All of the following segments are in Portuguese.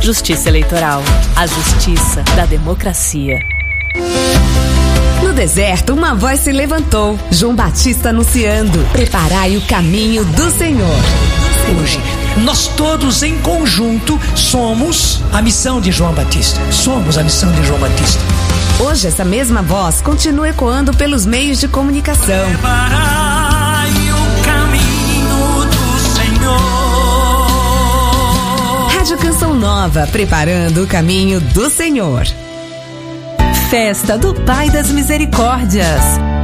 Justiça Eleitoral. A justiça da democracia. No deserto, uma voz se levantou. João Batista anunciando: preparai o caminho do Senhor. Hoje, nós todos em conjunto somos a missão de João Batista. Somos a missão de João Batista. Hoje, essa mesma voz continua ecoando pelos meios de comunicação. Preparai o caminho do Senhor. Rádio Canção Nova, preparando o caminho do Senhor. Festa do Pai das Misericórdias.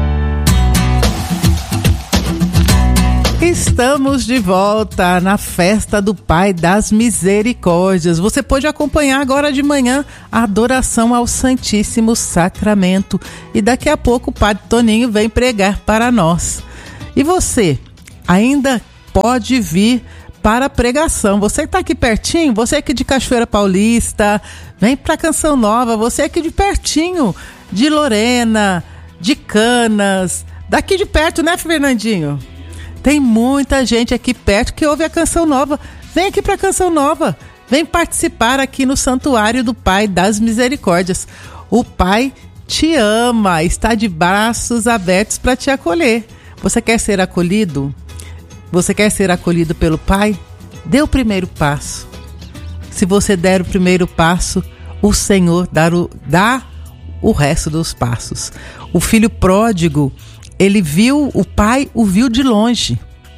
Estamos de volta na Festa do Pai das Misericórdias. Você pode acompanhar agora de manhã a adoração ao Santíssimo Sacramento. E daqui a pouco o Padre Toninho vem pregar para nós. E você ainda pode vir para a pregação. Você que está aqui pertinho, você aqui de Cachoeira Paulista, vem para Canção Nova. Você aqui de pertinho, de Lorena, de Canas, daqui de perto, né, Fernandinho? Tem muita gente aqui perto que ouve a Canção Nova. Vem aqui para a Canção Nova. Vem participar aqui no Santuário do Pai das Misericórdias. O Pai te ama, está de braços abertos para te acolher. Você quer ser acolhido? Você quer ser acolhido pelo Pai? Dê o primeiro passo. Se você der o primeiro passo, o Senhor dá o resto dos passos. O filho pródigo, ele viu, o pai o viu de longe.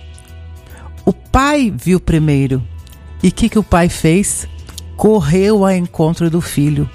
O pai viu primeiro. E o que o pai fez? Correu ao encontro do filho.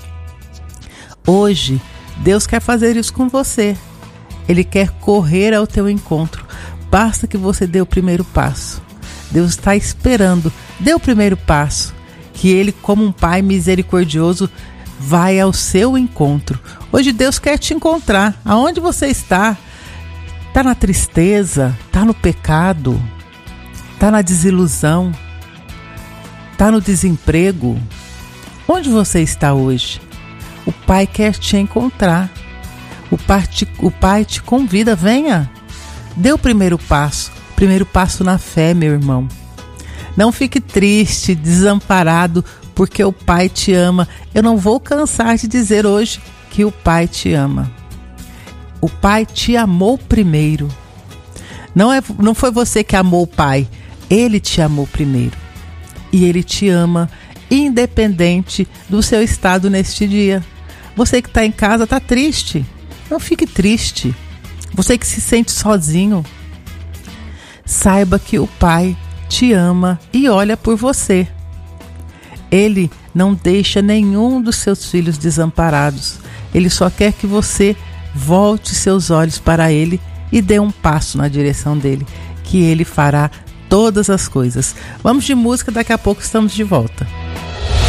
Hoje, Deus quer fazer isso com você. Ele quer correr ao teu encontro. Basta que você dê o primeiro passo. Deus está esperando. Dê o primeiro passo. Que Ele, como um pai misericordioso, vai ao seu encontro. Hoje Deus quer te encontrar. Aonde você está? Está na tristeza? Está no pecado? Está na desilusão? Está no desemprego? Onde você está hoje? O Pai quer te encontrar. O Pai te convida, venha. Dê o primeiro passo na fé, meu irmão. Não fique triste, desamparado, porque o Pai te ama. Eu não vou cansar de dizer hoje que o Pai te ama. O Pai te amou primeiro. Não foi você que amou o Pai. Ele te amou primeiro. E Ele te ama, independente do seu estado neste dia. Você que está em casa está triste. Não fique triste. Você que se sente sozinho. Saiba que o Pai te ama e olha por você. Ele não deixa nenhum dos seus filhos desamparados. Ele só quer que você volte seus olhos para Ele e dê um passo na direção dele, que Ele fará todas as coisas. Vamos de música, daqui a pouco estamos de volta.